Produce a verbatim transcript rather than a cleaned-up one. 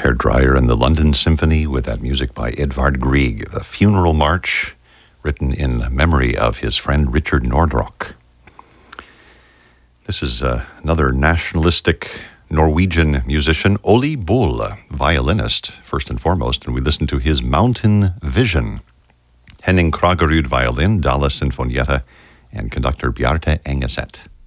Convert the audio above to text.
Richard Dreyer and the London Symphony with that music by Edvard Grieg, the Funeral March, written in memory of his friend Richard Nordrock. This is uh, another nationalistic Norwegian musician, Ole Bull, violinist, first and foremost, and we listen to his Mountain Vision. Henning Kragerud violin, Dala Sinfonietta, and conductor Bjarte Engeset.